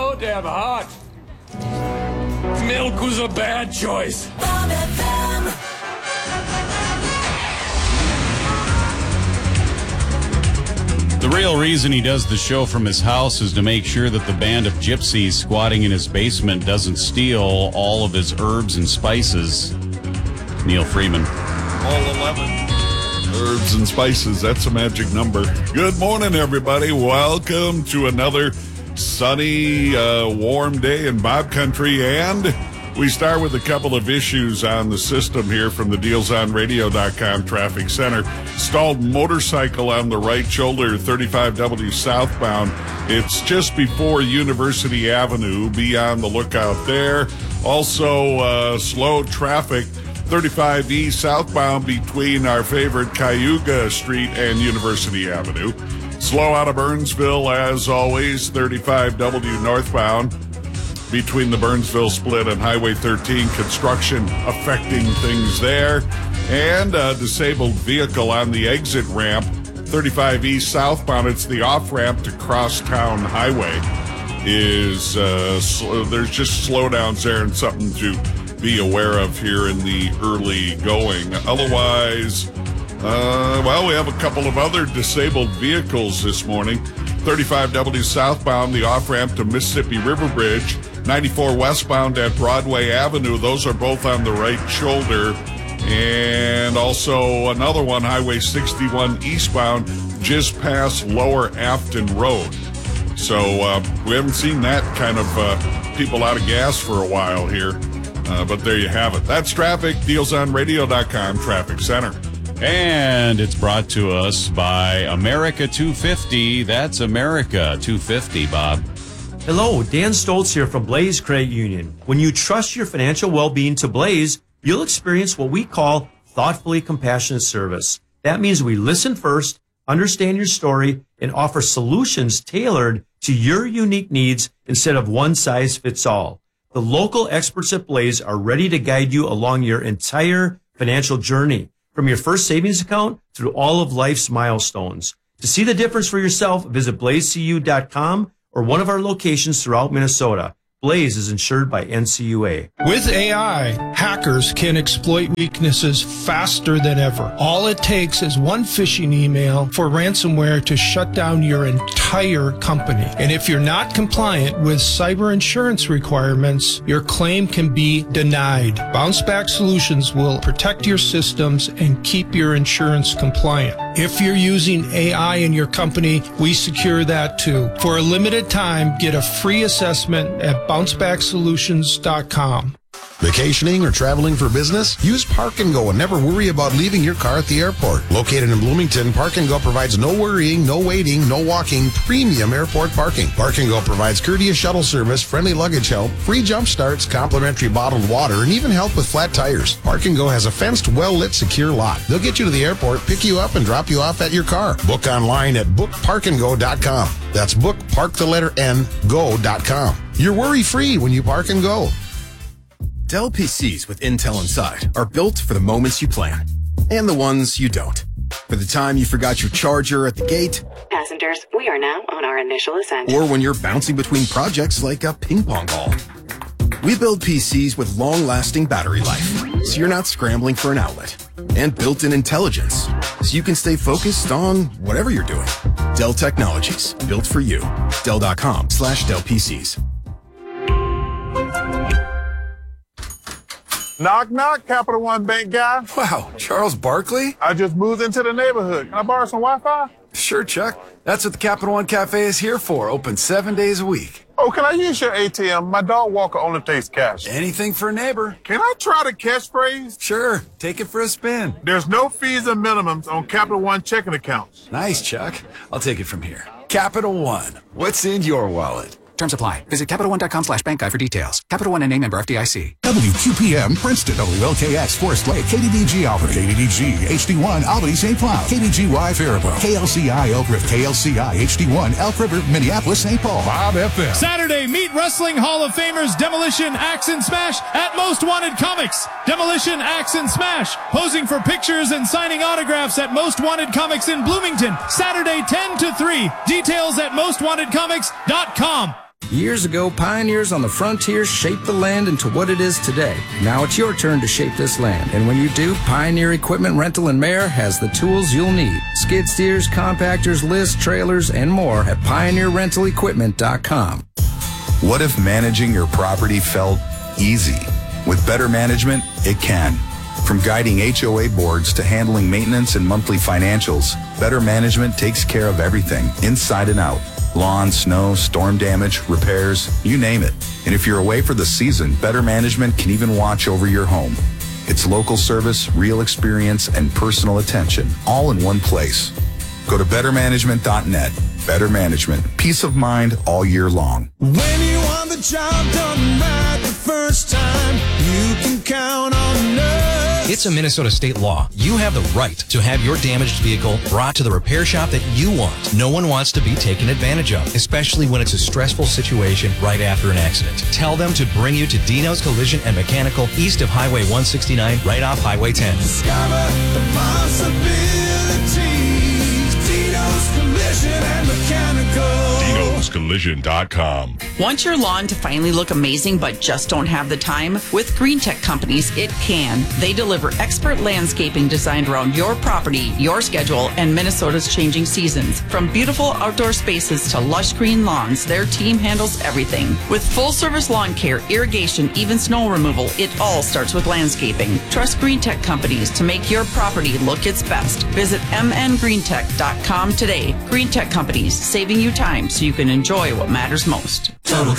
so damn hot. Milk was a bad choice. Bomb FM. The real reason he does the show from his house is to make sure that the band of gypsies squatting in his basement doesn't steal all of his herbs and spices. Neil Freeman. All 11 herbs and spices. That's a magic number. Good morning, everybody. Welcome to another sunny, warm day in Bob Country. And we start with a couple of issues on the system here from the DealsOnRadio.com traffic center. Stalled motorcycle on the right shoulder, 35W southbound. It's just before University Avenue. Be on the lookout there. Also, slow traffic, 35E southbound between our favorite Cayuga Street and University Avenue. Slow out of Burnsville, as always, 35W northbound between the Burnsville split and Highway 13. Construction affecting things there. And a disabled vehicle on the exit ramp, 35E southbound. It's the off-ramp to Crosstown Highway. There's just slowdowns there and something to be aware of here in the early going. Otherwise, we have a couple of other disabled vehicles this morning. 35W southbound, the off-ramp to Mississippi River Bridge. 94 westbound at Broadway Avenue. Those are both on the right shoulder. And also another one, Highway 61 eastbound, just past Lower Afton Road. So we haven't seen that kind of people out of gas for a while here. But there you have it. That's traffic. DealsOnRadio.com Traffic Center. And it's brought to us by America 250. That's America 250, Bob. Hello, Dan Stoltz here from Blaze Credit Union. When you trust your financial well-being to Blaze, you'll experience what we call thoughtfully compassionate service. That means we listen first, understand your story, and offer solutions tailored to your unique needs instead of one size fits all. The local experts at Blaze are ready to guide you along your entire financial journey, from your first savings account through all of life's milestones. To see the difference for yourself, visit blazecu.com or one of our locations throughout Minnesota. Blaze is insured by NCUA. With AI, hackers can exploit weaknesses faster than ever. All it takes is one phishing email for ransomware to shut down your entire company. And if you're not compliant with cyber insurance requirements, your claim can be denied. Bounce Back Solutions will protect your systems and keep your insurance compliant. If you're using AI in your company, we secure that too. For a limited time, get a free assessment at bouncebacksolutions.com. Vacationing or traveling for business? Use Park and Go and never worry about leaving your car at the airport. Located in Bloomington, Park and Go provides no worrying, no waiting, no walking, premium airport parking. Park and Go provides courteous shuttle service, friendly luggage help, free jump starts, complimentary bottled water, and even help with flat tires. Park and Go has a fenced, well-lit, secure lot. They'll get you to the airport, pick you up, and drop you off at your car. Book online at bookparkandgo.com. That's bookpark_go.com. You're worry-free when you park and go. Dell PCs with Intel inside are built for the moments you plan and the ones you don't. For the time you forgot your charger at the gate. Passengers, we are now on our initial ascent. Or when you're bouncing between projects like a ping pong ball. We build PCs with long-lasting battery life, so you're not scrambling for an outlet. And built-in intelligence, so you can stay focused on whatever you're doing. Dell Technologies, built for you. Dell.com/Dell PCs. Knock, knock, Capital One Bank guy. Wow, Charles Barkley? I just moved into the neighborhood. Can I borrow some Wi-Fi? Sure, Chuck. That's what the Capital One Cafe is here for. Open 7 days a week. Oh, can I use your ATM? My dog walker only takes cash. Anything for a neighbor. Can I try the catchphrase? Sure. Take it for a spin. There's no fees and minimums on Capital One checking accounts. Nice, Chuck. I'll take it from here. Capital One. What's in your wallet? Terms apply. Visit CapitalOne.com/bankguide for details. Capital One, NA member FDIC. WQPM, Princeton, WLKX, Forest Lake, KDDG Albany, KDDG, HD1, Albany, St. Cloud, KDGY Faribault, KLCI Elk River, KLCI HD1, Elk River, Minneapolis, St. Paul. Bob FM. Saturday, meet Wrestling Hall of Famers Demolition, Axe, and Smash at Most Wanted Comics. Demolition, Axe, and Smash, posing for pictures and signing autographs at Most Wanted Comics in Bloomington. Saturday, 10 to 3. Details at mostwantedcomics.com. Years ago, pioneers on the frontier shaped the land into what it is today. Now it's your turn to shape this land. And when you do, Pioneer Equipment Rental in Mare has the tools you'll need. Skid steers, compactors, lifts, trailers, and more at PioneerRentalEquipment.com. What if managing your property felt easy? With better management, it can. From guiding HOA boards to handling maintenance and monthly financials, Better Management takes care of everything, inside and out. Lawn, snow, storm damage, repairs, you name it. And if you're away for the season, Better Management can even watch over your home. It's local service, real experience, and personal attention, all in one place. Go to bettermanagement.net. Better Management. Peace of mind all year long. When you want the job done right the first time, you can count on us. It's a Minnesota state law. You have the right to have your damaged vehicle brought to the repair shop that you want. No one wants to be taken advantage of, especially when it's a stressful situation right after an accident. Tell them to bring you to Dino's Collision and Mechanical east of Highway 169, right off Highway 10. Discover the possibilities. Dino's Collision and Mechanical. Dino'sCollision.com. Want your lawn to finally look amazing but just don't have the time? With Green Tech Companies, it can. They deliver expert landscaping designed around your property, your schedule, and Minnesota's changing seasons. From beautiful outdoor spaces to lush green lawns, their team handles everything. With full-service lawn care, irrigation, even snow removal, it all starts with landscaping. Trust Green Tech Companies to make your property look its best. Visit mngreentech.com today. Green Tech Companies, saving you time so you can enjoy what matters most. Total